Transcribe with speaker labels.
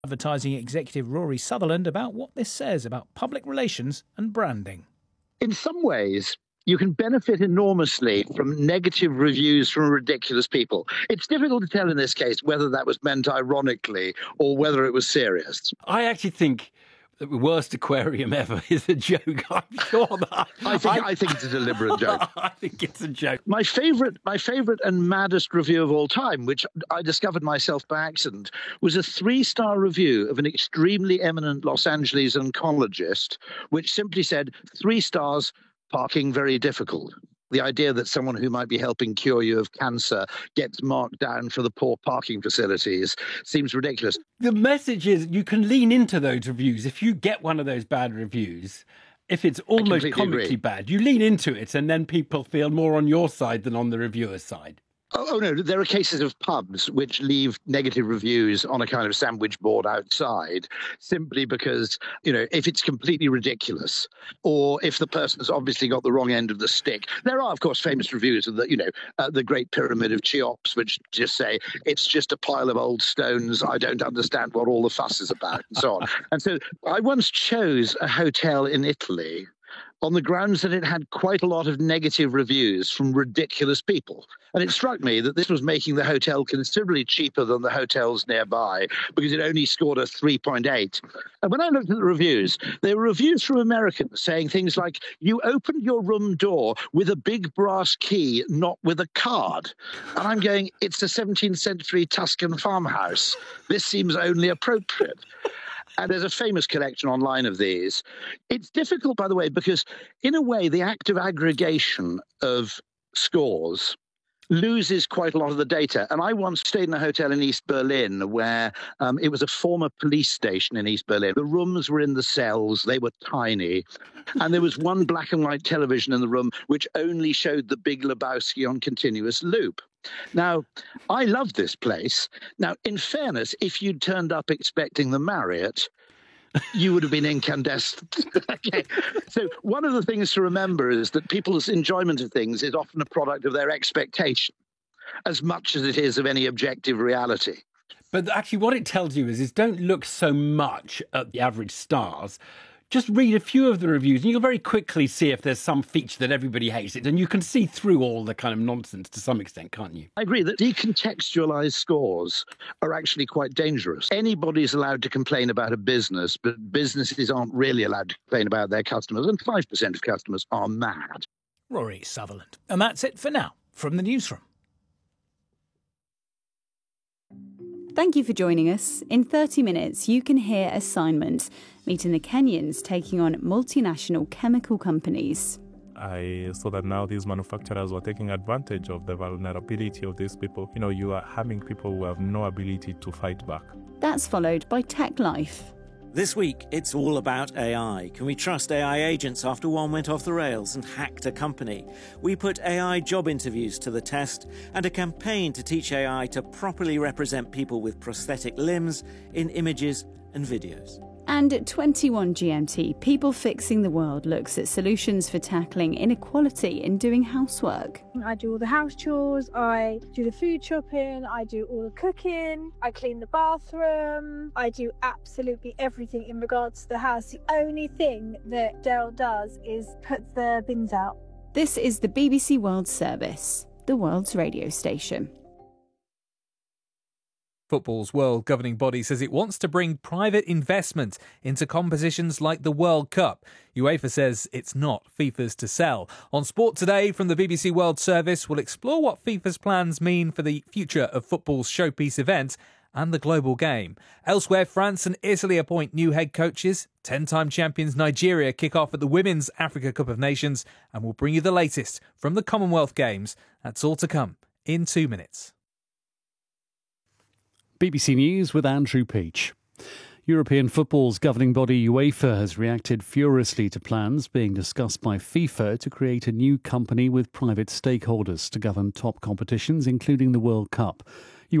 Speaker 1: Advertising executive Rory Sutherland about what this says about public relations and branding.
Speaker 2: In some ways, you can benefit enormously from negative reviews from ridiculous people. It's difficult to tell in this case whether that was meant ironically or whether it was serious.
Speaker 3: I actually think the worst aquarium ever is a joke. I'm sure that.
Speaker 2: I think it's a deliberate joke.
Speaker 3: I think it's a joke.
Speaker 2: My favourite and maddest review of all time, which I discovered myself by accident, was a 3-star review of an extremely eminent Los Angeles oncologist, which simply said, 3 stars, parking very difficult. The idea that someone who might be helping cure you of cancer gets marked down for the poor parking facilities seems ridiculous.
Speaker 3: The message is you can lean into those reviews. If you get one of those bad reviews, if it's almost comically bad, you lean into it and then people feel more on your side than on the reviewer's side.
Speaker 2: Oh, no, there are cases of pubs which leave negative reviews on a kind of sandwich board outside simply because, if it's completely ridiculous or if the person's obviously got the wrong end of the stick. There are, of course, famous reviews of the Great Pyramid of Cheops, which just say, it's just a pile of old stones. I don't understand what all the fuss is about, and so on. And so I once chose a hotel in Italy on the grounds that it had quite a lot of negative reviews from ridiculous people. And it struck me that this was making the hotel considerably cheaper than the hotels nearby because it only scored a 3.8. And when I looked at the reviews, there were reviews from Americans saying things like, you opened your room door with a big brass key, not with a card. And I'm going, it's a 17th century Tuscan farmhouse. This seems only appropriate. And there's a famous collection online of these. It's difficult, by the way, because in a way, the act of aggregation of scores loses quite a lot of the data. And I once stayed in a hotel in East Berlin where it was a former police station in East Berlin. The rooms were in the cells. They were tiny. And there was one black and white television in the room which only showed The Big Lebowski on continuous loop. Now, I love this place. Now, in fairness, if you'd turned up expecting the Marriott, you would have been incandescent. Okay. So one of the things to remember is that people's enjoyment of things is often a product of their expectation as much as it is of any objective reality.
Speaker 3: But actually what it tells you is don't look so much at the average stars. Just read a few of the reviews and you'll very quickly see if there's some feature that everybody hates it. And you can see through all the kind of nonsense to some extent, can't you?
Speaker 2: I agree that decontextualized scores are actually quite dangerous. Anybody's allowed to complain about a business, but businesses aren't really allowed to complain about their customers. And 5% of customers are mad.
Speaker 1: Rory Sutherland. And that's it for now from the newsroom.
Speaker 4: Thank you for joining us. In 30 minutes, you can hear Assignment, meeting the Kenyans taking on multinational chemical companies.
Speaker 5: I saw that now these manufacturers were taking advantage of the vulnerability of these people. You are having people who have no ability to fight back.
Speaker 4: That's followed by Tech Life.
Speaker 6: This week, it's all about AI. Can we trust AI agents after one went off the rails and hacked a company? We put AI job interviews to the test and a campaign to teach AI to properly represent people with prosthetic limbs in images and videos.
Speaker 4: And at 21 GMT, People Fixing the World looks at solutions for tackling inequality in doing housework.
Speaker 7: I do all the house chores, I do the food shopping, I do all the cooking, I clean the bathroom, I do absolutely everything in regards to the house. The only thing that Dale does is put the bins out.
Speaker 4: This is the BBC World Service, the world's radio station.
Speaker 8: Football's world governing body says it wants to bring private investment into competitions like the World Cup. UEFA says it's not FIFA's to sell. On Sport Today from the BBC World Service, we'll explore what FIFA's plans mean for the future of football's showpiece event and the global game. Elsewhere, France and Italy appoint new head coaches. 10-time champions Nigeria kick off at the Women's Africa Cup of Nations. And we'll bring you the latest from the Commonwealth Games. That's all to come in 2 minutes.
Speaker 9: BBC News with Andrew Peach. European football's governing body UEFA has reacted furiously to plans being discussed by FIFA to create a new company with private stakeholders to govern top competitions, including the World Cup.